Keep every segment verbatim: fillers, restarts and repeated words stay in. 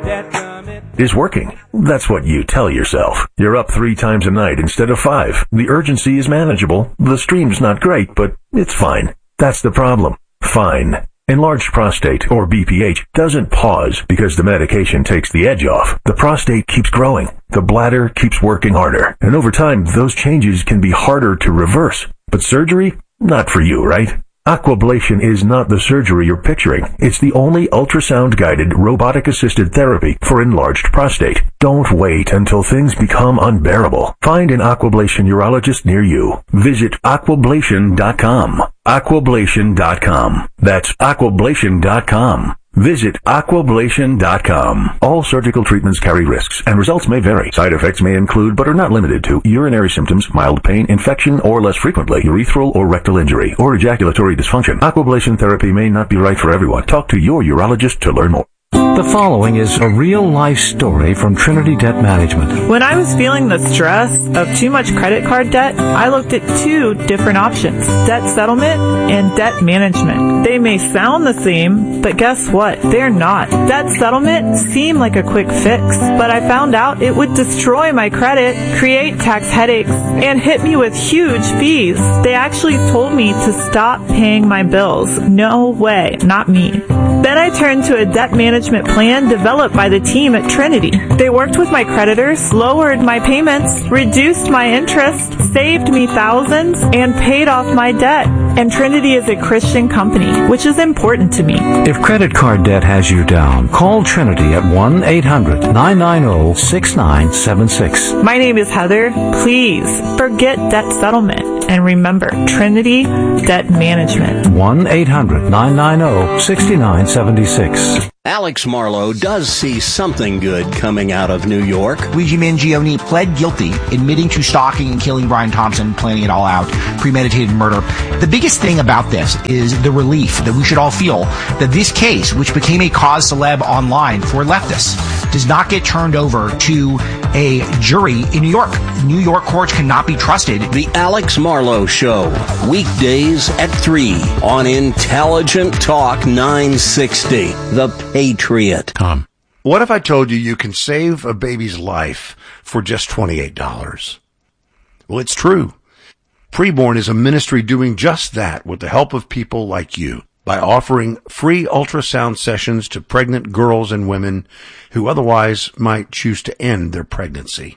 is working. That's what you tell yourself. You're up three times a night instead of five. The urgency is manageable. The stream's not great, but it's fine. That's the problem. Fine. Enlarged prostate, or B P H, doesn't pause because the medication takes the edge off. The prostate keeps growing. The bladder keeps working harder. And over time, those changes can be harder to reverse. But surgery? Not for you, right? Aquablation is not the surgery you're picturing. It's the only ultrasound-guided, robotic-assisted therapy for enlarged prostate. Don't wait until things become unbearable. Find an Aquablation urologist near you. Visit aquablation dot com. aquablation dot com. That's aquablation dot com. Visit aquablation dot com. All surgical treatments carry risks, and results may vary. Side effects may include, but are not limited to, urinary symptoms, mild pain, infection, or less frequently, urethral or rectal injury, or ejaculatory dysfunction. Aquablation therapy may not be right for everyone. Talk to your urologist to learn more. The following is a real-life story from Trinity Debt Management. When I was feeling the stress of too much credit card debt, I looked at two different options, debt settlement and debt management. They may sound the same, but guess what? They're not. Debt settlement seemed like a quick fix, but I found out it would destroy my credit, create tax headaches, and hit me with huge fees. They actually told me to stop paying my bills. No way, not me. Then I turned to a debt management plan developed by the team at Trinity. They worked with my creditors, lowered my payments, reduced my interest, saved me thousands, and paid off my debt. And Trinity is a Christian company, which is important to me. If credit card debt has you down, call Trinity at one eight hundred nine nine zero six nine seven six. My name is Heather. Please forget debt settlement and remember Trinity Debt Management. one eight hundred nine nine zero six nine seven six. Alex Marlowe does see something good coming out of New York. Luigi Mangione pled guilty, admitting to stalking and killing Brian Thompson, planning it all out, premeditated murder. The biggest thing about this is the relief that we should all feel that this case, which became a cause celeb online for leftists, does not get turned over to a jury in New York. New York courts cannot be trusted. The Alex Marlowe Show, weekdays at three on Intelligent Talk nine sixty. The Patriot. Tom, what if I told you you can save a baby's life for just twenty-eight dollars? Well, it's true. Preborn is a ministry doing just that with the help of people like you by offering free ultrasound sessions to pregnant girls and women who otherwise might choose to end their pregnancy.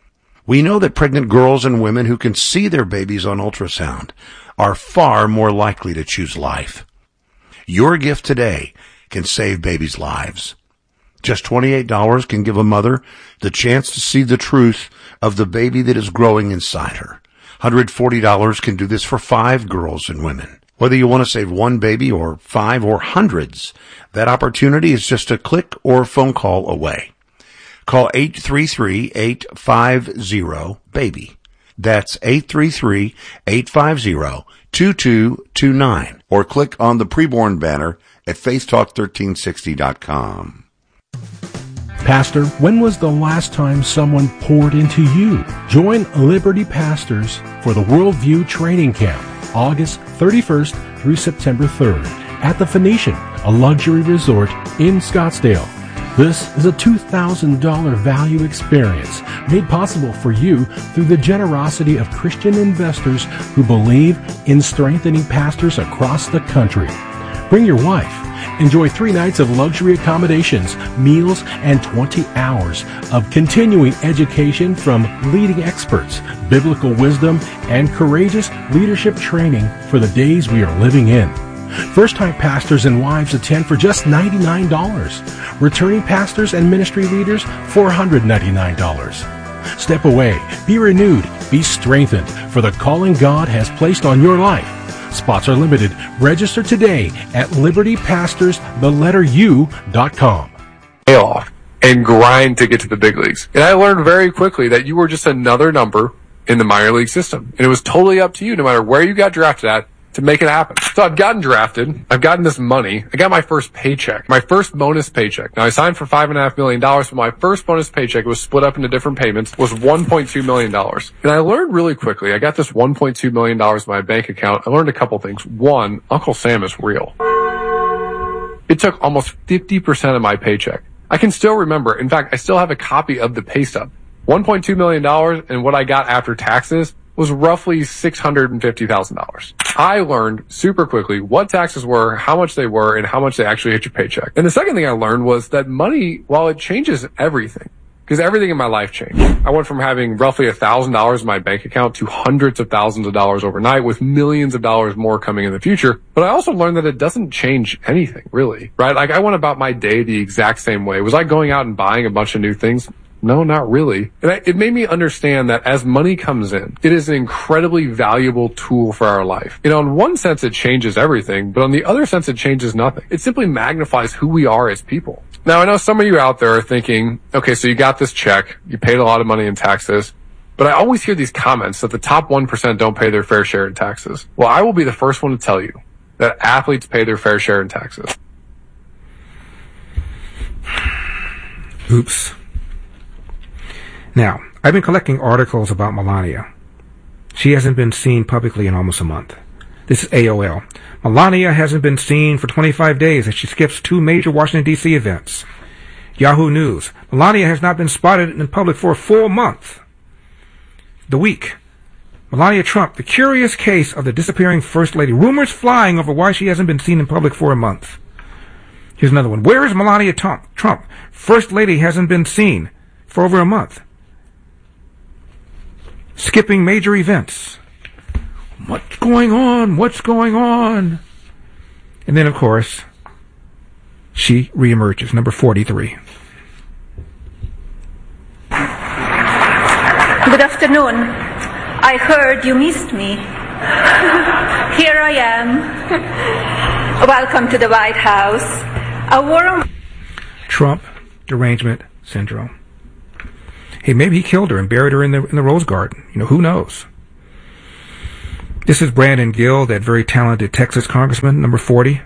We know that pregnant girls and women who can see their babies on ultrasound are far more likely to choose life. Your gift today can save babies' lives. Just twenty-eight dollars can give a mother the chance to see the truth of the baby that is growing inside her. one hundred forty dollars can do this for five girls and women. Whether you want to save one baby or five or hundreds, that opportunity is just a click or phone call away. Call eight three three, eight five zero, BABY. That's eight three three, eight five zero, two two two nine. Or click on the Preborn banner at faith talk thirteen sixty dot com. Pastor, when was the last time someone poured into you? Join Liberty Pastors for the Worldview Training Camp, August thirty-first through September third, at the Phoenician, a luxury resort in Scottsdale. This is a two thousand dollars value experience made possible for you through the generosity of Christian investors who believe in strengthening pastors across the country. Bring your wife. Enjoy three nights of luxury accommodations, meals, and twenty hours of continuing education from leading experts, biblical wisdom, and courageous leadership training for the days we are living in. First-time pastors and wives attend for just ninety-nine dollars. Returning pastors and ministry leaders, four hundred ninety-nine dollars. Step away, be renewed, be strengthened for the calling God has placed on your life. Spots are limited. Register today at liberty pastors the letter u dot com. Off and grind to get to the big leagues. And I learned very quickly that you were just another number in the minor league system. And it was totally up to you, no matter where you got drafted at, to make it happen. So I've gotten drafted. I've gotten this money. I got my first paycheck, my first bonus paycheck. Now I signed for five and a half million dollars, but my first bonus paycheck was split up into different payments, was one point two million dollars. And I learned really quickly, I got this one point two million dollars in my bank account. I learned a couple things. One, Uncle Sam is real. It took almost fifty percent of my paycheck I can still remember. In fact, I still have a copy of the pay stub. one point two million dollars, and what I got after taxes was roughly six hundred fifty thousand dollars. I learned super quickly what taxes were, how much they were, and how much they actually hit your paycheck. And the second thing I learned was that money, while it changes everything, because everything in my life changed. I went from having roughly one thousand dollars in my bank account to hundreds of thousands of dollars overnight, with millions of dollars more coming in the future. But I also learned that it doesn't change anything, really, right? Like, I went about my day the exact same way. Was I going out and buying a bunch of new things? No, not really. And I, it made me understand that as money comes in, it is an incredibly valuable tool for our life. You know, in one sense, it changes everything, but on the other sense, it changes nothing. It simply magnifies who we are as people. Now, I know some of you out there are thinking, okay, so you got this check, you paid a lot of money in taxes, but I always hear these comments that the top one percent don't pay their fair share in taxes. Well, I will be the first one to tell you that athletes pay their fair share in taxes. Oops. Now, I've been collecting articles about Melania. She hasn't been seen publicly in almost a month. This is A O L. Melania hasn't been seen for twenty-five days as she skips two major Washington, D C events. Yahoo News. Melania has not been spotted in public for a full month. The Week. Melania Trump, the curious case of the disappearing First Lady. Rumors flying over why she hasn't been seen in public for a month. Here's another one. Where is Melania Trump? Trump. First Lady hasn't been seen for over a month. Skipping major events. What's going on? What's going on? And then, of course, she reemerges. Number forty-three. Good afternoon. I heard you missed me. Here I am. Welcome to the White House. A warm... Trump derangement syndrome. Hey, maybe he killed her and buried her in the in the Rose Garden. You know, who knows? This is Brandon Gill, that very talented Texas congressman, number forty.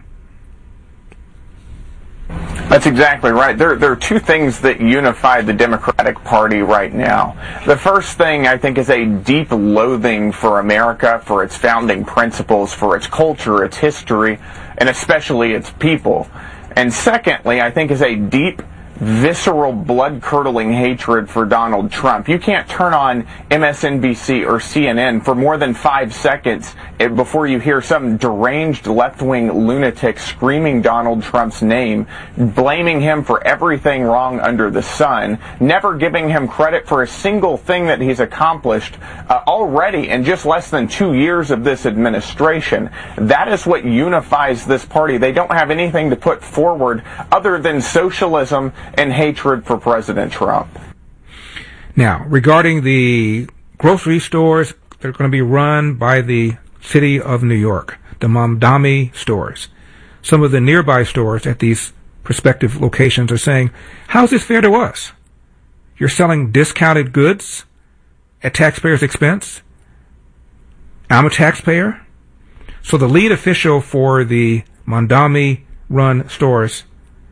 That's exactly right. There, there are two things that unify the Democratic Party right now. The first thing, I think, is a deep loathing for America, for its founding principles, for its culture, its history, and especially its people. And secondly, I think, is a deep, visceral, blood-curdling hatred for Donald Trump. You can't turn on M S N B C or C N N for more than five seconds before you hear some deranged left-wing lunatic screaming Donald Trump's name, blaming him for everything wrong under the sun, never giving him credit for a single thing that he's accomplished uh, already in just less than two years of this administration. That is what unifies this party. They don't have anything to put forward other than socialism and hatred for President Trump. Now, regarding the grocery stores that are going to be run by the city of New York, the Mamdani stores, some of the nearby stores at these prospective locations are saying, how's this fair to us? You're selling discounted goods at taxpayers' expense? I'm a taxpayer? So the lead official for the Mamdani-run stores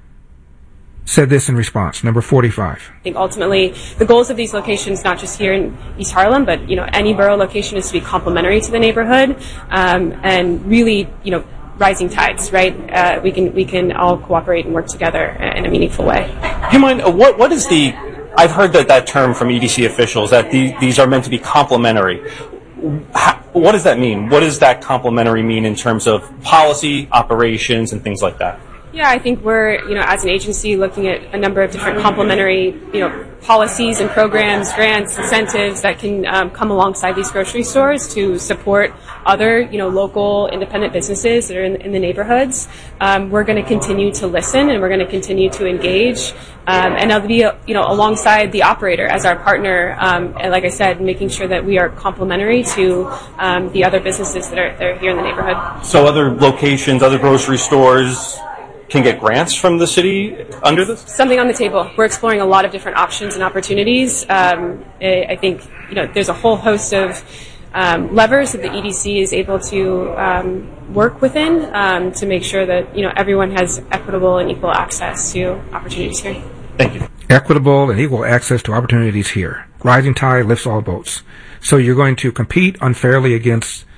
said this in response, number forty-five. I think ultimately the goals of these locations, not just here in East Harlem, but you know any borough location, is to be complementary to the neighborhood, um, and really, you know, rising tides, right? Uh, we can we can all cooperate and work together in a meaningful way. Do you mind? What what is the? I've heard that that term from E D C officials that the, these are meant to be complementary. How, what does that mean? What does that complementary mean in terms of policy, operations, and things like that? Yeah, I think we're, you know, as an agency looking at a number of different complementary, you know, policies and programs, grants, incentives that can um, come alongside these grocery stores to support other, you know, local independent businesses that are in, in the neighborhoods. Um, we're going to continue to listen and we're going to continue to engage, um, and I'll be, you know, alongside the operator as our partner. Um, and like I said, making sure that we are complementary to um, the other businesses that are, that are here in the neighborhood. So other locations, other grocery stores can get grants from the city under this? Something on the table. We're exploring a lot of different options and opportunities. Um, I think, you know, there's a whole host of um, levers that the E D C is able to um, work within um, to make sure that, you know, everyone has equitable and equal access to opportunities here. Thank you. Equitable and equal access to opportunities here. Rising tide lifts all boats. So you're going to compete unfairly against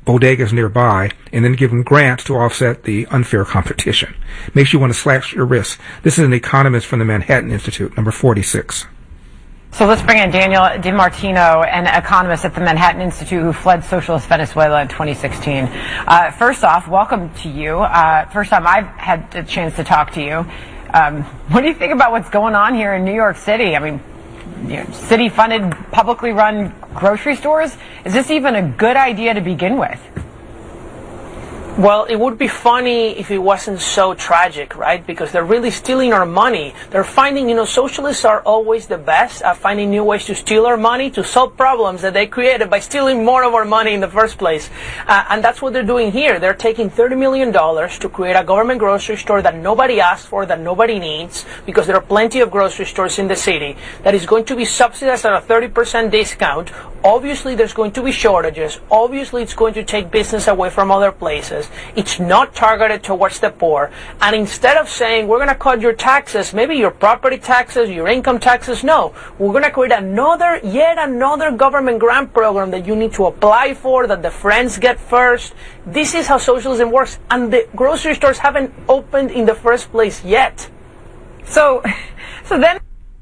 bodegas nearby, and then give them grants to offset the unfair competition. Makes you want to slash your wrists. This is an economist from the Manhattan Institute, number forty-six. So let's bring in Daniel DiMartino, an economist at the Manhattan Institute who fled socialist Venezuela in twenty sixteen. Uh, first off, welcome to you. Uh, first time I've had a chance to talk to you. Um, what do you think about what's going on here in New York City? I mean, you know, city-funded, publicly run grocery stores? Is this even a good idea to begin with? Well, it would be funny if it wasn't so tragic, right? Because they're really stealing our money. They're finding, you know, socialists are always the best at finding new ways to steal our money, to solve problems that they created by stealing more of our money in the first place. Uh, and that's what they're doing here. They're taking thirty million dollars to create a government grocery store that nobody asked for, that nobody needs, because there are plenty of grocery stores in the city, that is going to be subsidized at a thirty percent discount. Obviously, there's going to be shortages. Obviously, it's going to take business away from other places. It's not targeted towards the poor. And instead of saying, we're going to cut your taxes, maybe your property taxes, your income taxes, no. We're going to create another, yet another government grant program that you need to apply for, that the friends get first. This is how socialism works. And the grocery stores haven't opened in the first place yet. So, so then...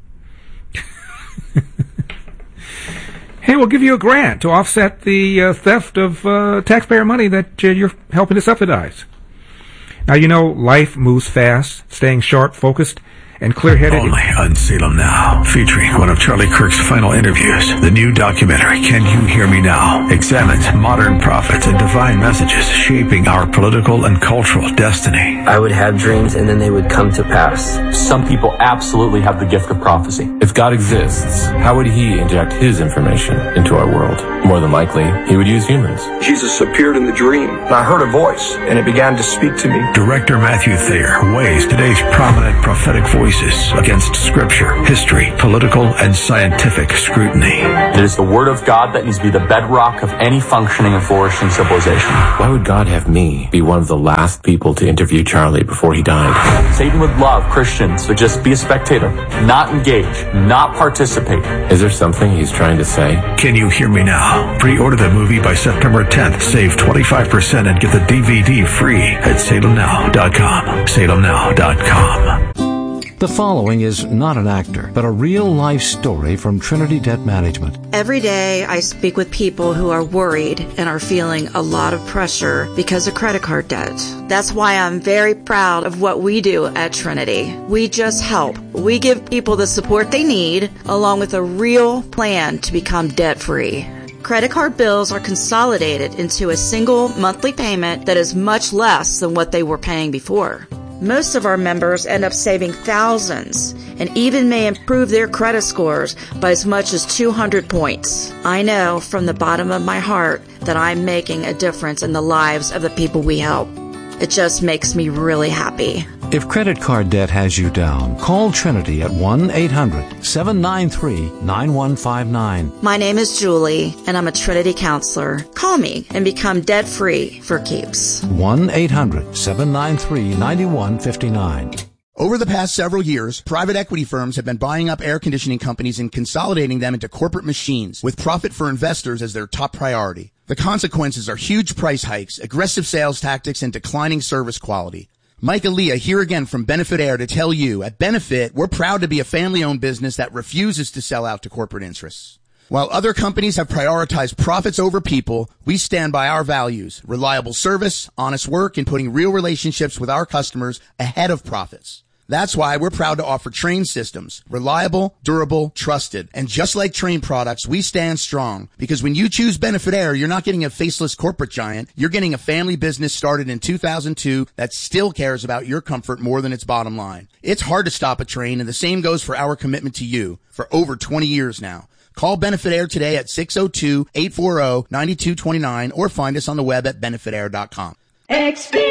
Hey, we'll give you a grant to offset the uh, theft of uh, taxpayer money that uh, you're helping to subsidize. Now, you know, life moves fast, staying sharp, focused, and clear-headed. Only on Salem Now, featuring one of Charlie Kirk's final interviews. The new documentary, Can You Hear Me Now?, examines modern prophets and divine messages shaping our political and cultural destiny. I would have dreams and then they would come to pass. Some people absolutely have the gift of prophecy. If God exists, how would he inject his information into our world? More than likely, he would use humans. Jesus appeared in the dream, and I heard a voice, and it began to speak to me. Director Matthew Thayer weighs today's prominent prophetic voices against scripture, history, political, and scientific scrutiny. It is the word of God that needs to be the bedrock of any functioning and flourishing civilization. Why would God have me be one of the last people to interview Charlie before he died? Satan would love Christians to just be a spectator, not engage, not participate. Is there something he's trying to say? Can You Hear Me Now? Pre-order the movie by September tenth. Save twenty-five percent and get the D V D free at salem now dot com. salem now dot com. The following is not an actor, but a real-life story from Trinity Debt Management. Every day I speak with people who are worried and are feeling a lot of pressure because of credit card debt. That's why I'm very proud of what we do at Trinity. We just help. We give people the support they need, along with a real plan to become debt-free. Credit card bills are consolidated into a single monthly payment that is much less than what they were paying before. Most of our members end up saving thousands and even may improve their credit scores by as much as two hundred points. I know from the bottom of my heart that I'm making a difference in the lives of the people we help. It just makes me really happy. If credit card debt has you down, call Trinity at one eight hundred seven nine three nine one five nine. My name is Julie, and I'm a Trinity counselor. Call me and become debt-free for keeps. one eight hundred seven nine three nine one five nine. Over the past several years, private equity firms have been buying up air conditioning companies and consolidating them into corporate machines, with profit for investors as their top priority. The consequences are huge price hikes, aggressive sales tactics, and declining service quality. Mike Aaliyah here again from Benefit Air to tell you, at Benefit, we're proud to be a family-owned business that refuses to sell out to corporate interests. While other companies have prioritized profits over people, we stand by our values: reliable service, honest work, and putting real relationships with our customers ahead of profits. That's why we're proud to offer Trane systems. Reliable, durable, trusted. And just like Trane products, we stand strong. Because when you choose Benefit Air, you're not getting a faceless corporate giant. You're getting a family business started in two thousand two that still cares about your comfort more than its bottom line. It's hard to stop a Trane, and the same goes for our commitment to you for over twenty years now. Call Benefit Air today at six oh two, eight four oh, nine two two nine or find us on the web at benefit air dot com. Experience